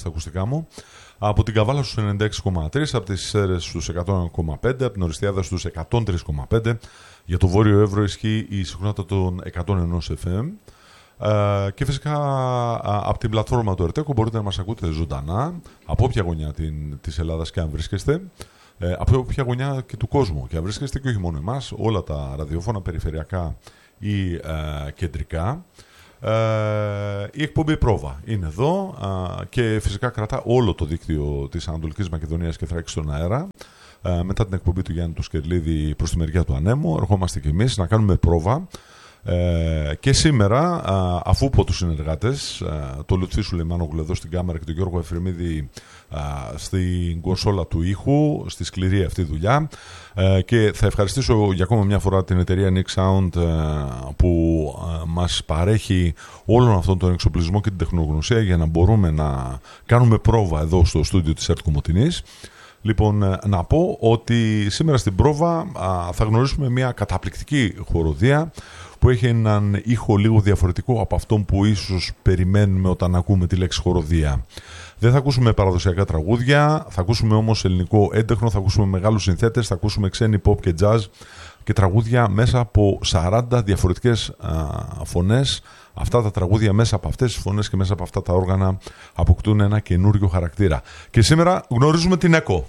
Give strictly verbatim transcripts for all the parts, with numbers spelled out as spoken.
στα ακουστικά μου. Από την Καβάλα στους ενενήντα έξι κόμμα τρία, από τις Σέρρες στους εκατό ένα κόμμα πέντε, από την Οριστιάδα στους εκατόν τρία κόμμα πέντε. Για το Βόρειο Εύρο ισχύει η συχνότητα των εκατόν ένα εφ εμ. Uh, και φυσικά uh, από την πλατφόρμα του Ερτέκο μπορείτε να μας ακούτε ζωντανά από όποια γωνιά την, της Ελλάδας και αν βρίσκεστε, uh, από όποια γωνιά και του κόσμου και αν βρίσκεστε, και όχι μόνο εμάς, όλα τα ραδιόφωνα περιφερειακά ή uh, κεντρικά. Uh, η εκπομπή Πρόβα είναι εδώ uh, και φυσικά κρατά όλο το δίκτυο της Ανατολικής Μακεδονίας και Θράκης στον αέρα. Uh, μετά την εκπομπή του Γιάννη του Σκερλίδη προς τη μεριά του Ανέμου, ερχόμαστε και εμείς να κάνουμε πρόβα. Ε, και σήμερα, α, αφού από τους συνεργάτες, α, το Λουτσί Σουλεϊμάνογλου εδώ στην κάμερα και τον Γιώργο Εφρεμίδη α, στην κονσόλα του ήχου, στη σκληρή αυτή δουλειά, ε, και θα ευχαριστήσω για ακόμα μια φορά την εταιρεία Nick Sound α, που α, μας παρέχει όλον αυτόν τον εξοπλισμό και την τεχνογνωσία για να μπορούμε να κάνουμε πρόβα εδώ στο στούντιο της ΕΡΤ Κομοτηνής. Λοιπόν, να πω ότι σήμερα στην πρόβα α, θα γνωρίσουμε μια καταπληκτική χοροδία που έχει έναν ήχο λίγο διαφορετικό από αυτόν που ίσως περιμένουμε όταν ακούμε τη λέξη χοροδία. Δεν θα ακούσουμε παραδοσιακά τραγούδια, θα ακούσουμε όμως ελληνικό έντεχνο, θα ακούσουμε μεγάλους συνθέτες, θα ακούσουμε ξένη pop και jazz και τραγούδια μέσα από σαράντα διαφορετικές α, φωνές. Αυτά τα τραγούδια μέσα από αυτές τις φωνές και μέσα από αυτά τα όργανα αποκτούν ένα καινούριο χαρακτήρα. Και σήμερα γνωρίζουμε την ΕΚΟ.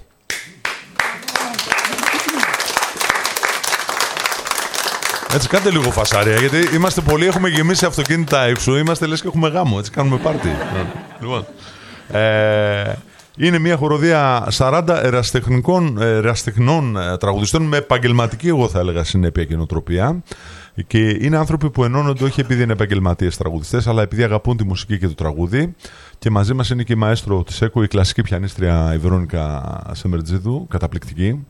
Έτσι, κάντε λίγο φασάρια, γιατί είμαστε πολλοί, έχουμε γεμίσει αυτοκίνητα έξω, είμαστε λες και έχουμε γάμο, έτσι κάνουμε πάρτι. Λοιπόν, ε, είναι μια χοροδία σαράντα ερασιτεχνικών, ερασιτεχνών τραγουδιστών με επαγγελματική, εγώ θα έλεγα, συνέπεια και νοοτροπία. Και είναι άνθρωποι που ενώνονται όχι επειδή είναι επαγγελματίες τραγουδιστές, αλλά επειδή αγαπούν τη μουσική και το τραγούδι. Και μαζί μας είναι και η μαέστρο της ΕΚΟ, η κλασική πιανίστρια η Βερόνικα Σεμερτζίδου, καταπληκτική.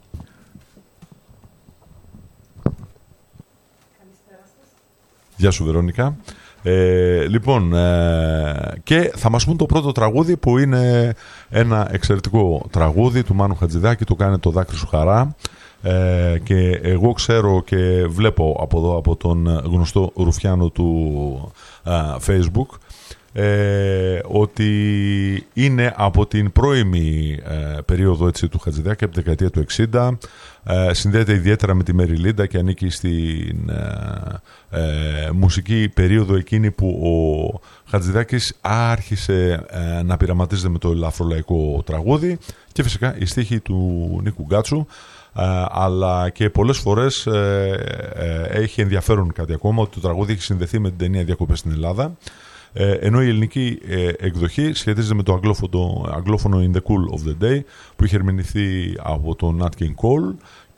Γεια σου, Βερόνικα. Ε, λοιπόν, ε, και θα μας πούν το πρώτο τραγούδι που είναι ένα εξαιρετικό τραγούδι του Μάνου Χατζηδάκη, του «Κάνε το δάκρυ σου χαρά». Ε, και εγώ ξέρω και βλέπω από εδώ, από τον γνωστό Ρουφιάνο του α, Facebook, ε, ότι είναι από την πρώιμη ε, περίοδο, έτσι, του Χατζηδάκη, από τη δεκαετία του εξήντα. Ε, συνδέεται ιδιαίτερα με τη Μέρι Λίντα και ανήκει στην ε, ε, μουσική περίοδο εκείνη που ο Χατζηδάκης άρχισε ε, να πειραματίζεται με το ελαφρολαϊκό τραγούδι, και φυσικά η στίχη του Νίκου Γκάτσου. Uh, αλλά και πολλές φορές uh, uh, έχει ενδιαφέρον κάτι ακόμα, ότι το τραγούδι έχει συνδεθεί με την ταινία «Διακοπές στην Ελλάδα», uh, ενώ η ελληνική uh, εκδοχή σχετίζεται με το αγγλόφωνο, αγγλόφωνο «In the Cool of the Day», που είχε ερμηνηθεί από τον Nat King Cole